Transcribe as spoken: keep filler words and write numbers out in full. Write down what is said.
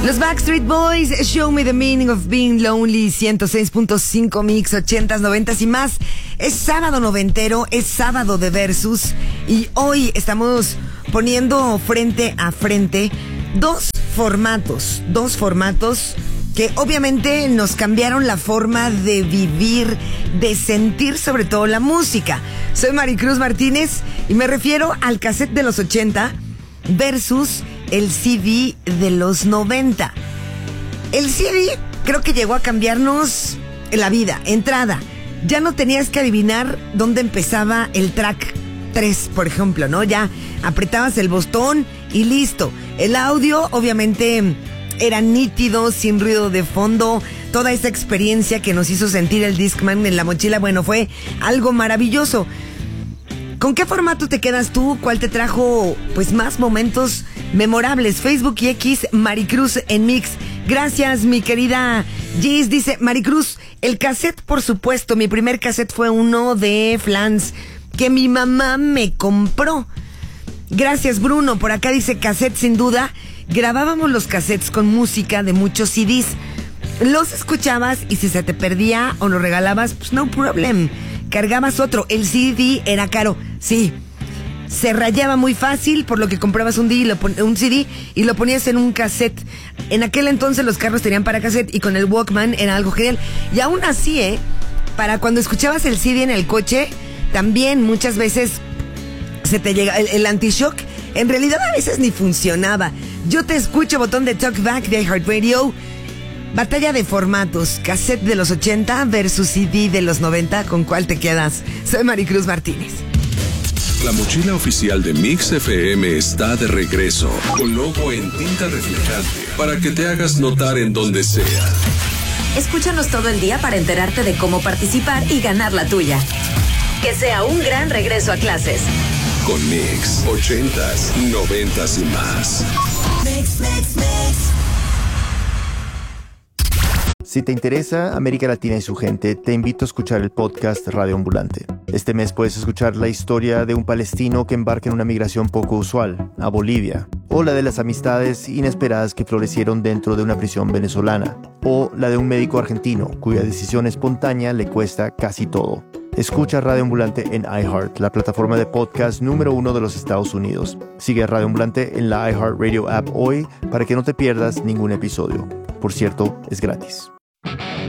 Los Backstreet Boys, Show Me the Meaning of Being Lonely, ciento seis punto cinco mix, ochentas, noventas y más. Es sábado noventero, es sábado de Versus y hoy estamos poniendo frente a frente dos formatos, dos formatos que obviamente nos cambiaron la forma de vivir, de sentir sobre todo la música. Soy Maricruz Martínez y me refiero al cassette de los ochenta versus el C D de los noventa. El C D creo que llegó a cambiarnos la vida. Entrada, ya no tenías que adivinar dónde empezaba el track tres, por ejemplo, ¿no? Ya apretabas el botón y listo. El audio obviamente era nítido, sin ruido de fondo. Toda esa experiencia que nos hizo sentir el Discman en la mochila, bueno, fue algo maravilloso. ¿Con qué formato te quedas tú? ¿Cuál te trajo pues más momentos memorables? Facebook y X, Maricruz en Mix. Gracias, mi querida Gis. Dice Maricruz, el cassette, por supuesto. Mi primer cassette fue uno de Flans que mi mamá me compró. Gracias, Bruno. Por acá dice cassette, sin duda. Grabábamos los cassettes con música de muchos C Ds. Los escuchabas y si se te perdía o lo regalabas, pues no problem. Cargabas otro. El C D era caro, sí. Se rayaba muy fácil, por lo que comprabas un, D y lo pon- un C D y lo ponías en un cassette. En aquel entonces los carros tenían para cassette y con el Walkman era algo genial. Y aún así, ¿eh? Para cuando escuchabas el C D en el coche, también muchas veces se te llega el, el anti-shock. En realidad a veces ni funcionaba. Yo te escucho, botón de Talkback de iHeartRadio. Batalla de formatos, cassette de los ochenta versus C D de los noventa. ¿Con cuál te quedas? Soy Maricruz Martínez. La mochila oficial de Mix F M está de regreso, con logo en tinta reflejante, para que te hagas notar en donde sea. Escúchanos todo el día para enterarte de cómo participar y ganar la tuya. Que sea un gran regreso a clases. Con Mix, ochentas, noventas y más. Mix, mix, mix. Si te interesa América Latina y su gente, te invito a escuchar el podcast Radio Ambulante. Este mes puedes escuchar la historia de un palestino que embarca en una migración poco usual, a Bolivia, o la de las amistades inesperadas que florecieron dentro de una prisión venezolana, o la de un médico argentino cuya decisión espontánea le cuesta casi todo. Escucha Radio Ambulante en iHeart, la plataforma de podcast número uno de los Estados Unidos. Sigue a Radio Ambulante en la iHeartRadio app hoy para que no te pierdas ningún episodio. Por cierto, es gratis.